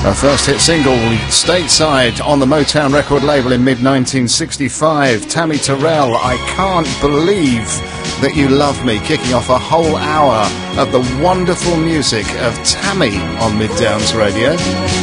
Her first hit single, stateside on the Motown record label in mid-1965, Tammy Terrell, I Can't Believe That You Love Me, kicking off a whole hour of the wonderful music of Tammy on Mid Downs Radio.